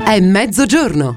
È mezzogiorno.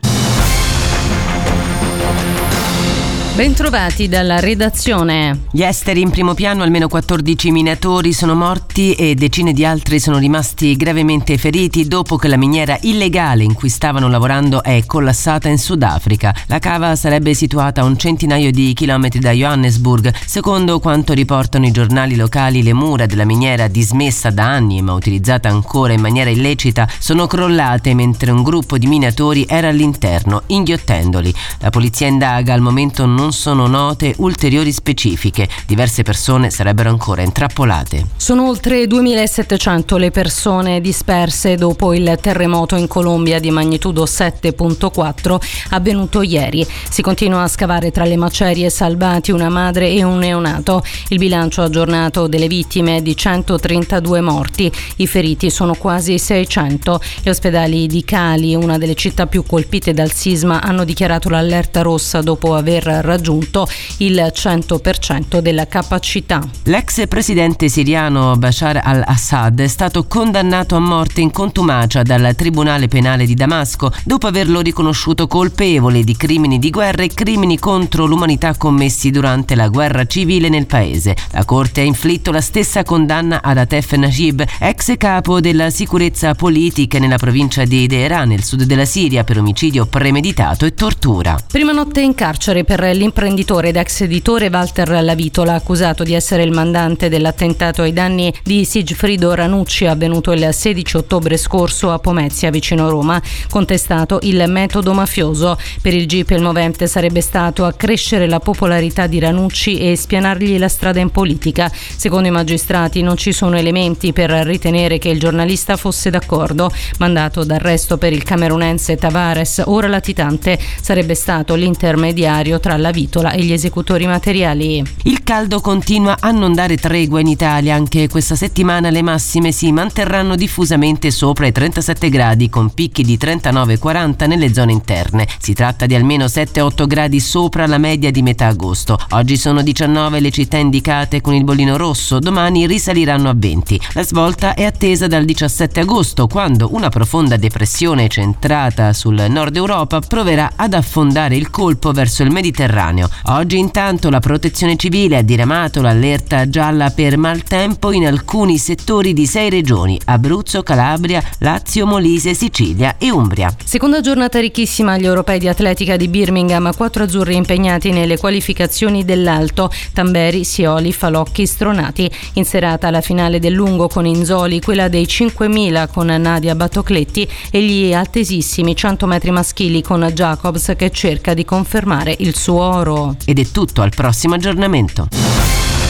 Bentrovati dalla redazione. Gli esteri in primo piano, almeno 14 minatori sono morti e decine di altri sono rimasti gravemente feriti dopo che la miniera illegale in cui stavano lavorando è collassata in Sudafrica. La cava sarebbe situata a un centinaio di chilometri da Johannesburg. Secondo quanto riportano i giornali locali, le mura della miniera, dismessa da anni ma utilizzata ancora in maniera illecita, sono crollate mentre un gruppo di minatori era all'interno, inghiottendoli. La polizia indaga, al momento non sono note ulteriori specifiche. Diverse persone sarebbero ancora intrappolate. Sono oltre 2700 le persone disperse dopo il terremoto in Colombia di magnitudo 7.4 avvenuto ieri. Si continua a scavare tra le macerie, salvati una madre e un neonato. Il bilancio aggiornato delle vittime è di 132 morti. I feriti sono quasi 600. Gli ospedali di Cali, una delle città più colpite dal sisma, hanno dichiarato l'allerta rossa dopo aver raggiunto il 100% della capacità. L'ex presidente siriano Bashar al-Assad è stato condannato a morte in contumacia dal Tribunale Penale di Damasco dopo averlo riconosciuto colpevole di crimini di guerra e crimini contro l'umanità commessi durante la guerra civile nel paese. La Corte ha inflitto la stessa condanna ad Atef Najib, ex capo della sicurezza politica nella provincia di Deraa, nel sud della Siria, per omicidio premeditato e tortura. Prima notte in carcere per l'imprenditore ed ex editore Walter Lavitola, accusato di essere il mandante dell'attentato ai danni di Sigfrido Ranucci avvenuto il 16 ottobre scorso a Pomezia, vicino Roma. Contestato il metodo mafioso. Per il GIP il movente sarebbe stato accrescere la popolarità di Ranucci e spianargli la strada in politica. Secondo i magistrati non ci sono elementi per ritenere che il giornalista fosse d'accordo. Mandato d'arresto per il camerunense Tavares, ora latitante, sarebbe stato l'intermediario tra Lavitola e gli esecutori materiali. Il caldo continua a non dare tregua in Italia. Anche questa settimana le massime si manterranno diffusamente sopra i 37 gradi, con picchi di 39-40 nelle zone interne. Si tratta di almeno 7-8 gradi sopra la media di metà agosto. Oggi sono 19 le città indicate con il bollino rosso, domani risaliranno a 20. La svolta è attesa dal 17 agosto, quando una profonda depressione centrata sul nord Europa proverà ad affondare il colpo verso il Mediterraneo. Oggi intanto la Protezione Civile ha diramato l'allerta gialla per maltempo in alcuni settori di 6 regioni: Abruzzo, Calabria, Lazio, Molise, Sicilia e Umbria. Seconda giornata ricchissima agli europei di atletica di Birmingham, 4 azzurri impegnati nelle qualificazioni dell'alto: Tamberi, Sioli, Falocchi, Stronati. In serata la finale del lungo con Inzoli, quella dei 5.000 con Nadia Battocletti e gli altesissimi 100 metri maschili con Jacobs, che cerca di confermare il suo oro. Ed è tutto, al prossimo aggiornamento.